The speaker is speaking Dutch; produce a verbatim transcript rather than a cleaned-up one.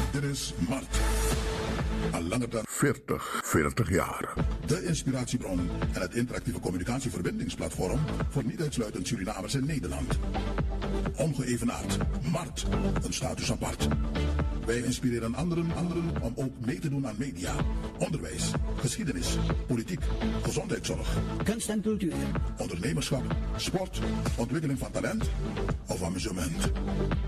Dit is Mart. Al langer dan veertig, veertig jaar. de inspiratiebron en het interactieve communicatieverbindingsplatform voor niet uitsluitend Surinamers in Nederland. Ongeëvenaard. Mart. Een status apart. Wij inspireren anderen, anderen om ook mee te doen aan media, onderwijs, geschiedenis, politiek, gezondheidszorg, kunst en cultuur, ondernemerschap, sport, ontwikkeling van talent of amusement.